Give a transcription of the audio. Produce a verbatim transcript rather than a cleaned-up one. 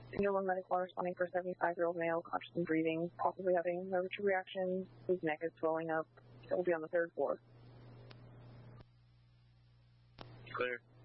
Single one medical responding for a seventy-five-year-old male, conscious and breathing, possibly having respiratory reaction, whose neck is swelling up. It will be on the third floor. Clear.